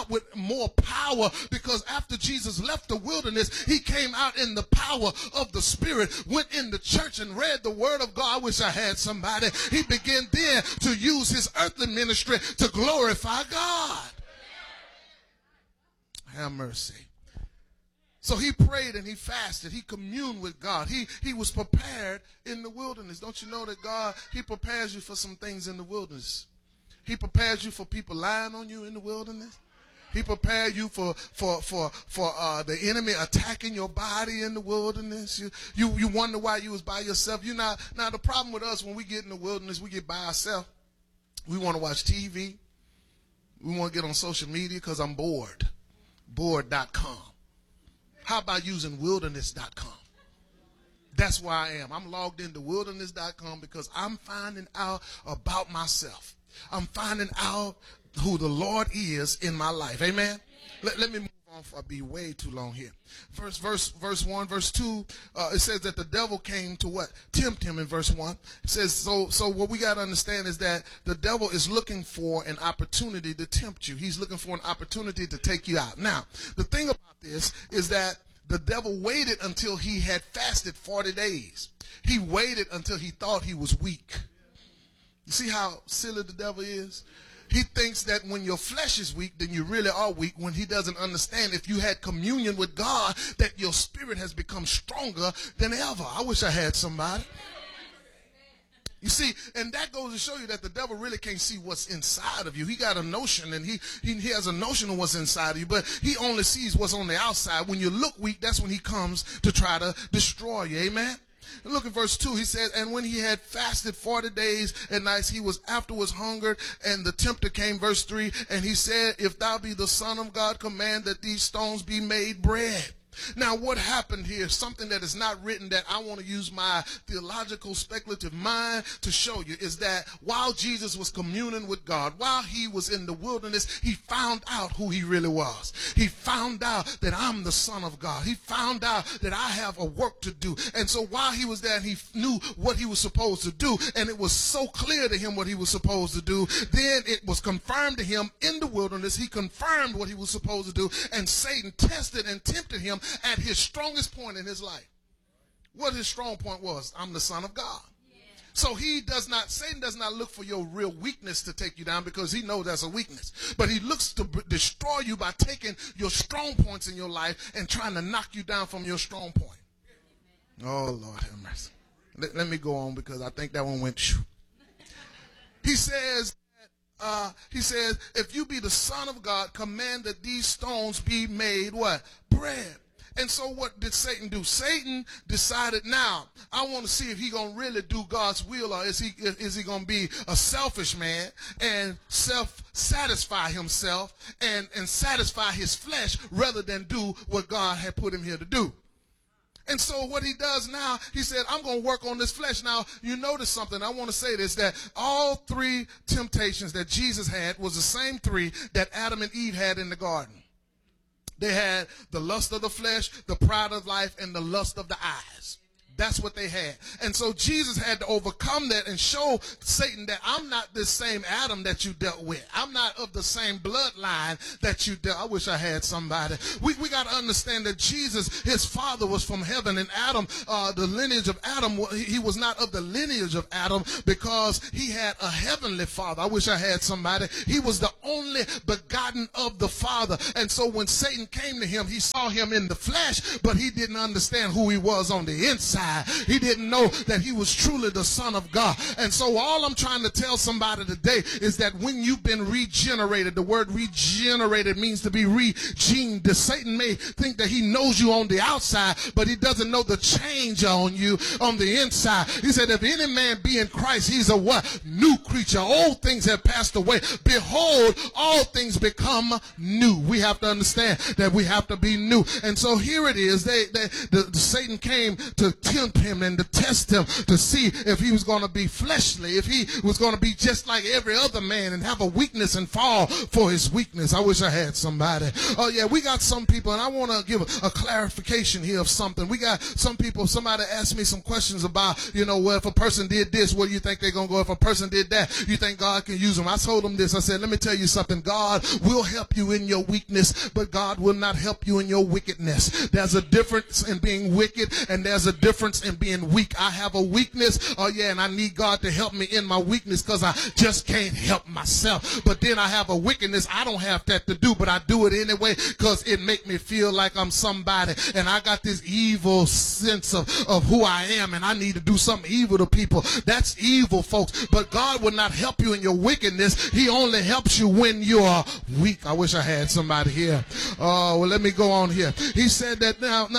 out with more power, because after Jesus left the wilderness, he came out in the power of the Spirit, went in the church and read the word of God. I wish I had somebody. He began then to use his earthly ministry to glorify God. Have mercy. So he prayed and he fasted. He communed with God. He was prepared in the wilderness. Don't you know that God, he prepares you for some things in the wilderness? He prepares you for people lying on you in the wilderness. He prepared you for the enemy attacking your body in the wilderness. You wonder why you was by yourself. Now the problem with us when we get in the wilderness, we get by ourselves. We want to watch TV. We want to get on social media because I'm bored. Bored.com. How about using wilderness.com? That's where I am. I'm logged into wilderness.com because I'm finding out about myself. I'm finding out who the Lord is in my life. Amen? Let me move on, for I'll be way too long here. Verse 1, verse 2, it says that the devil came to what? Tempt him in verse 1. It says, so what we got to understand is that the devil is looking for an opportunity to tempt you. He's looking for an opportunity to take you out. Now, the thing about this is that the devil waited until he had fasted 40 days. He waited until he thought he was weak. You see how silly the devil is? He thinks that when your flesh is weak, then you really are weak, when he doesn't understand if you had communion with God, that your spirit has become stronger than ever. I wish I had somebody. You see, and that goes to show you that the devil really can't see what's inside of you. He got a notion, and he has a notion of what's inside of you, but he only sees what's on the outside. When you look weak, that's when he comes to try to destroy you. Amen? And look at verse 2. He says, and when he had fasted 40 days and nights, he was afterwards hungered, and the tempter came, verse 3, and he said, if thou be the Son of God, command that these stones be made bread. Now, what happened here, something that is not written that I want to use my theological speculative mind to show you, is that while Jesus was communing with God, while he was in the wilderness, he found out who he really was. He found out that I'm the Son of God. He found out that I have a work to do. And so while he was there, he knew what he was supposed to do, and it was so clear to him what he was supposed to do. Then it was confirmed to him in the wilderness. He confirmed what he was supposed to do, and Satan tested and tempted him at his strongest point in his life. What his strong point was, I'm the Son of God. Yeah. So Satan does not look for your real weakness to take you down, because he knows that's a weakness. But he looks to destroy you by taking your strong points in your life and trying to knock you down from your strong point. Oh, Lord have mercy. Let me go on, because I think that one went shoo. He says, if you be the Son of God, command that these stones be made what? Bread. And so what did Satan do? Satan decided, now, I want to see if he's going to really do God's will, or is he going to be a selfish man and satisfy himself and satisfy his flesh rather than do what God had put him here to do. And so what he does now, he said, I'm going to work on this flesh. Now, you notice something. I want to say this, that all three temptations that Jesus had was the same three that Adam and Eve had in the garden. They had the lust of the flesh, the pride of life, and the lust of the eyes. That's what they had. And so Jesus had to overcome that and show Satan that I'm not the same Adam that you dealt with. I'm not of the same bloodline that you dealt. I wish I had somebody. We got to understand that Jesus, his father was from heaven, and Adam, the lineage of Adam, he was not of the lineage of Adam because he had a heavenly father. I wish I had somebody. He was the only begotten of the Father. And so when Satan came to him, he saw him in the flesh, but he didn't understand who he was on the inside. He didn't know that he was truly the Son of God. And so all I'm trying to tell somebody today is that when you've been regenerated, the word regenerated means to be regened. Satan may think that he knows you on the outside, but he doesn't know the change on you on the inside. He said, if any man be in Christ, he's a what? New creature. Old things have passed away. Behold, all things become new. We have to understand that we have to be new. And so here it is. Satan came to tempt tempt him and to test him to see if he was going to be fleshly, if he was going to be just like every other man and have a weakness and fall for his weakness. I wish I had somebody. Oh yeah, we got some people, and I want to give a clarification here of something. We got some people, somebody asked me some questions about, well, if a person did this, where do you think they're going to go? If a person did that, you think God can use them? I told them this. I said, let me tell you something. God will help you in your weakness, but God will not help you in your wickedness. There's a difference in being wicked, and there's a difference in being weak. I have a weakness, and I need God to help me in my weakness because I just can't help myself. But then I have a wickedness. I don't have that to do, but I do it anyway because it make me feel like I'm somebody, and I got this evil sense of who I am, and I need to do something evil to people. That's evil, folks. But God will not help you in your wickedness. He only helps you when you are weak. I wish I had somebody here. Well, let me go on here. He said that now